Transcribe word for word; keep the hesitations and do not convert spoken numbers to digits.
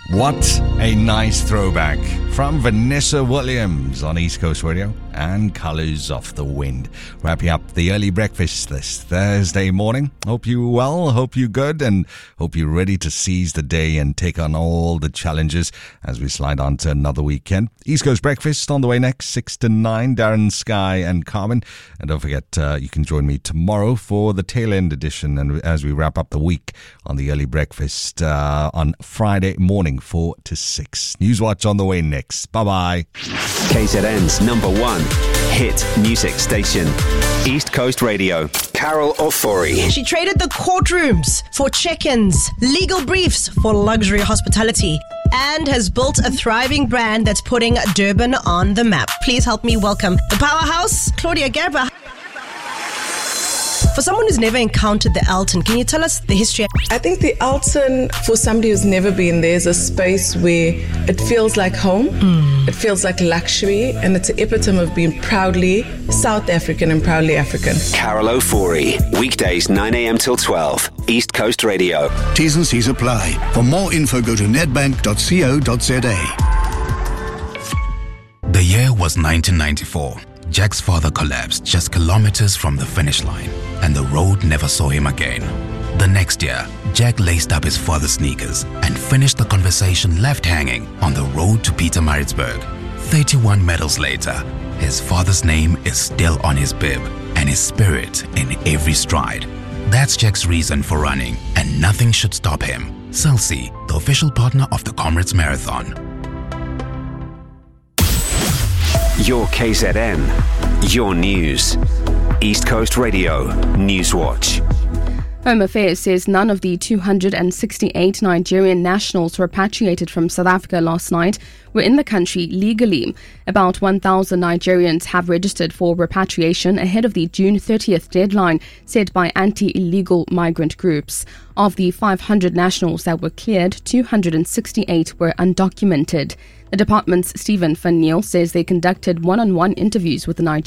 What a nice throwback from Vanessa Williams on East Coast Radio and Colours of the Wind. Wrapping up the early breakfast this Thursday morning. Hope you're well, hope you're good, and hope you're ready to seize the day and take on all the challenges as we slide on to another weekend. East Coast Breakfast on the way next, six to nine. Darren, Sky and Carmen. And don't forget, uh, you can join me tomorrow for the tail end edition and as we wrap up the week on the early breakfast uh, on Friday morning, four to six. Newswatch on the way next. Bye-bye. K Z N's number one hit music station, East Coast Radio. Carol Ofori. She traded the courtrooms for check-ins, legal briefs for luxury hospitality, and has built a thriving brand that's putting Durban on the map. Please help me welcome the powerhouse, Claudia Gerber. For someone who's never encountered the Alton, can you tell us the history? I think the Alton, for somebody who's never been there, is a space where it feels like home, mm. it feels like luxury, and it's an epitome of being proudly South African and proudly African. Carol Ofori, weekdays nine a.m. till twelve, East Coast Radio. T's and C's apply. For more info, go to nedbank dot co dot za. The year was nineteen ninety-four. Jack's father collapsed just kilometers from the finish line, and the road never saw him again. The next year, Jack laced up his father's sneakers and finished the conversation left hanging on the road to Pietermaritzburg. thirty-one medals later, his father's name is still on his bib and his spirit in every stride. That's Jack's reason for running, and nothing should stop him. Celsi, the official partner of the Comrades Marathon. Your K Z N, your news. East Coast Radio, Newswatch. Home Affairs says none of the two hundred sixty-eight Nigerian nationals repatriated from South Africa last night were in the country legally. About one thousand Nigerians have registered for repatriation ahead of the June thirtieth deadline set by anti-illegal migrant groups. Of the five hundred nationals that were cleared, two hundred sixty-eight were undocumented. The department's Stephen Van Niel says they conducted one-on-one interviews with the Nigerian